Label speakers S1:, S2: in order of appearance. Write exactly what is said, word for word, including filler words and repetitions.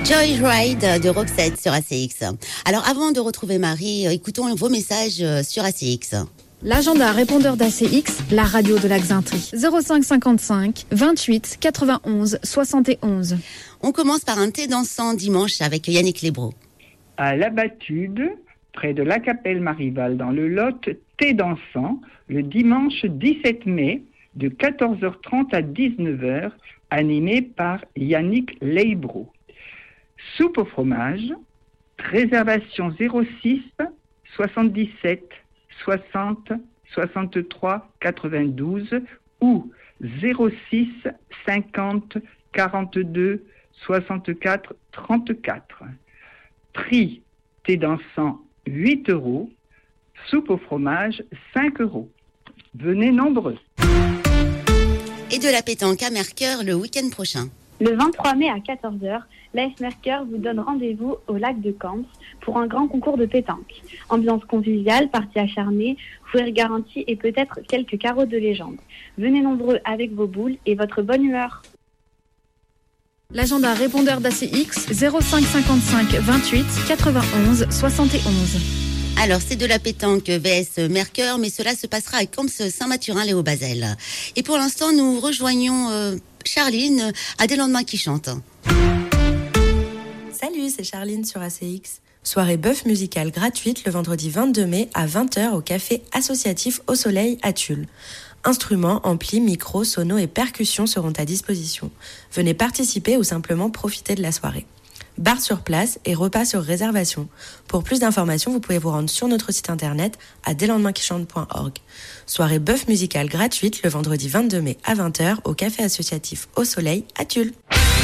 S1: Joyride de Roxette sur A C X. Alors avant de retrouver Marie, écoutons vos messages sur A C X.
S2: L'agenda répondeur d'A C X, la radio de la Xintrie. zéro cinq cinquante-cinq vingt-huit quatre-vingt-onze soixante et onze.
S1: On commence par un thé dansant dimanche avec Yannick Lebro.
S3: À l'Abbatude, près de la Capelle Marival, dans le Lot, thé dansant, le dimanche dix-sept mai, de quatorze heures trente à dix-neuf heures, animé par Yannick Lebro. Soupe au fromage, réservation zéro six soixante-dix-sept soixante soixante-trois quatre-vingt-douze ou zéro six cinquante quarante-deux soixante-quatre trente-quatre. Prix thé dansant huit euros, soupe au fromage cinq euros. Venez nombreux.
S1: Et de la pétanque à Mercœur le week-end prochain.
S4: Le vingt-trois mai à quatorze heures, l'A S Mercœur vous donne rendez-vous au lac de Camps pour un grand concours de pétanque. Ambiance conviviale, partie acharnée, fouet garanti et peut-être quelques carreaux de légende. Venez nombreux avec vos boules et votre bonne humeur.
S2: L'agenda répondeur d'A C X, zéro cinq cinquante-cinq vingt-huit quatre-vingt-onze soixante et onze.
S1: Alors, c'est de la pétanque V S Mercœur, mais cela se passera à Camps Saint-Mathurin-Léo-Bazel. Et pour l'instant, nous rejoignons euh, Charline à Des Lendemains qui chantent.
S5: Salut, c'est Charline sur A C X. Soirée bœuf musicale gratuite le vendredi vingt-deux mai à vingt heures au café associatif Au Soleil à Tulle. Instruments, amplis, micros, sonos et percussions seront à disposition. Venez participer ou simplement profiter de la soirée. Bar sur place et repas sur réservation. Pour plus d'informations, vous pouvez vous rendre sur notre site internet à des lendemains qui chantent point org. Soirée bœuf musicale gratuite le vendredi vingt-deux mai à vingt heures au café associatif Au Soleil à Tulle.